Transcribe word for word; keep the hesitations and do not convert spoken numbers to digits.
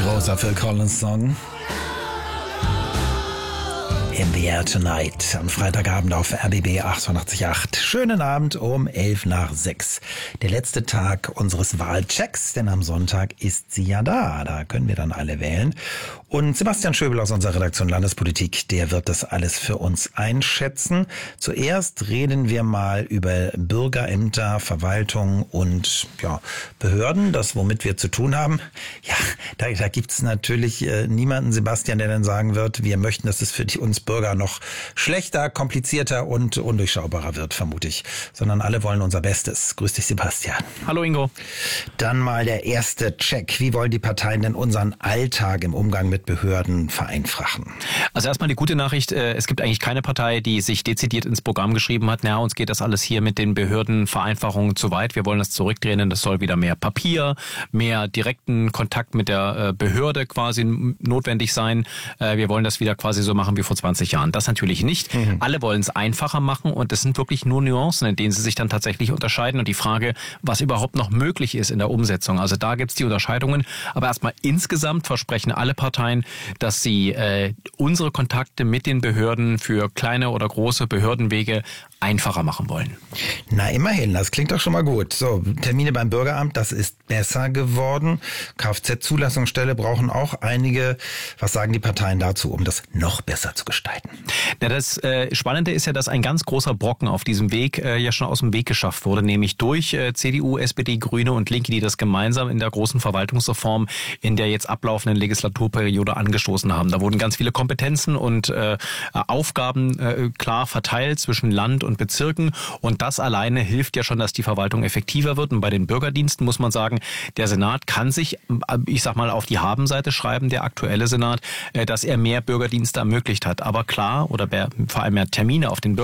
Großer Phil Collins Song. In the Air Tonight am Freitagabend auf R B B achtundachtzig Komma acht. Schönen Abend um elf nach sechs. Der letzte Tag unseres Wahlchecks, denn am Sonntag ist sie ja da. Da können wir dann alle wählen. Und Sebastian Schöbel aus unserer Redaktion Landespolitik, der wird das alles für uns einschätzen. Zuerst reden wir mal über Bürgerämter, Verwaltung und ja, Behörden, das womit wir zu tun haben. Ja, da, da gibt es natürlich äh, niemanden, Sebastian, der dann sagen wird, wir möchten, dass es für die, uns Bürger noch schlechter, komplizierter und undurchschaubarer wird, vermute ich. Sondern alle wollen unser Bestes. Grüß dich, Sebastian. Hallo, Ingo. Dann mal der erste Check. Wie wollen die Parteien denn unseren Alltag im Umgang mit Behörden vereinfachen? Also erstmal die gute Nachricht, es gibt eigentlich keine Partei, die sich dezidiert ins Programm geschrieben hat, naja, uns geht das alles hier mit den Behördenvereinfachungen zu weit, wir wollen das zurückdrehen, das soll wieder mehr Papier, mehr direkten Kontakt mit der Behörde quasi notwendig sein, wir wollen das wieder quasi so machen wie vor zwanzig Jahren. Das natürlich nicht. Mhm. Alle wollen es einfacher machen und es sind wirklich nur Nuancen, in denen sie sich dann tatsächlich unterscheiden und die Frage, was überhaupt noch möglich ist in der Umsetzung. Also da gibt es die Unterscheidungen, aber erstmal insgesamt versprechen alle Parteien, dass sie äh, unsere Kontakte mit den Behörden für kleine oder große Behördenwege einfacher machen wollen. Na, immerhin, das klingt doch schon mal gut. So, Termine beim Bürgeramt, das ist besser geworden. Kfz-Zulassungsstelle brauchen auch einige. Was sagen die Parteien dazu, um das noch besser zu gestalten? Na, das äh, Spannende ist ja, dass ein ganz großer Brocken auf diesem Weg äh, ja schon aus dem Weg geschafft wurde, nämlich durch äh, C D U, S P D, Grüne und Linke, die das gemeinsam in der großen Verwaltungsreform in der jetzt ablaufenden Legislaturperiode angestoßen haben. Da wurden ganz viele Kompetenzen und äh, Aufgaben äh, klar verteilt zwischen Land und Bezirken und das alleine hilft ja schon, dass die Verwaltung effektiver wird. Und bei den Bürgerdiensten muss man sagen, der Senat kann sich, ich sag mal, auf die Habenseite schreiben, der aktuelle Senat, dass er mehr Bürgerdienste ermöglicht hat. Aber klar, oder vor allem mehr Termine auf den